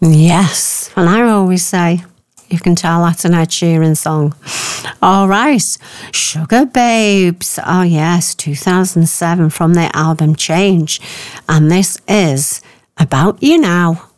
Yes, and I always say, you can tell that's an Ed Sheeran song. All right, Sugar Babes. Oh yes, 2007 from their album Change. And this is About You Now.